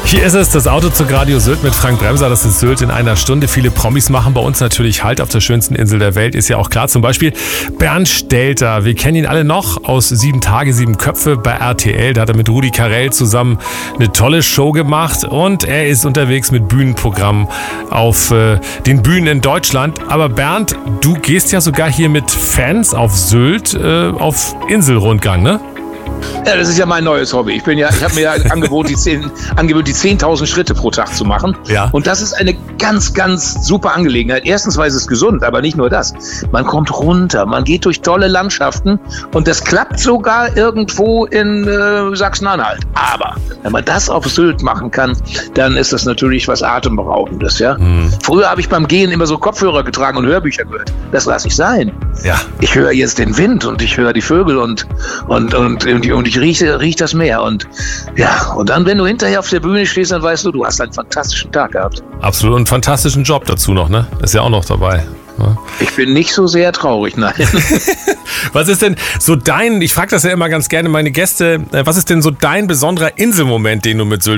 Hier ist es, das Autozug Radio Sylt mit Frank Bremser. Das ist Sylt in einer Stunde. Viele Promis machen bei uns natürlich Halt auf der schönsten Insel der Welt. Ist ja auch klar. Zum Beispiel Bernd Stelter. Wir kennen ihn alle noch aus 7 Tage, 7 Köpfe bei RTL. Da hat er mit Rudi Carrell zusammen eine tolle Show gemacht. Und er ist unterwegs mit Bühnenprogrammen auf den Bühnen in Deutschland. Aber Bernd, du gehst ja sogar hier mit Fans auf Sylt auf Inselrundgang, ne? Ja, das ist ja mein neues Hobby. Ich habe mir ja angewöhnt, die 10.000 Schritte pro Tag zu machen. Ja. Und das ist eine ganz, ganz super Angelegenheit. Erstens, weil es ist gesund, aber nicht nur das. Man kommt runter, man geht durch tolle Landschaften und das klappt sogar irgendwo in Sachsen-Anhalt. Aber wenn man das auf Sylt machen kann, dann ist das natürlich was Atemberaubendes. Ja? Früher habe ich beim Gehen immer so Kopfhörer getragen und Hörbücher gehört. Das lasse ich sein. Ja. Ich höre jetzt den Wind und ich höre die Vögel und ich riech das Meer. Und ja, und dann, wenn du hinterher auf der Bühne stehst, dann weißt du hast einen fantastischen Tag gehabt. Absolut, einen fantastischen Job dazu noch, ne? Ist ja auch noch dabei. Ja. Ich bin nicht so sehr traurig, nein. Was ist denn so ich frage das ja immer ganz gerne meine Gäste, was ist denn so dein besonderer Inselmoment, den du mit Sylt